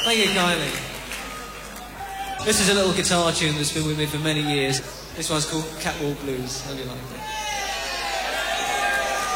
Thank you kindly. This is a little guitar tune that's been with me for many years. This one's called Catwalk Blues. Hope you like it.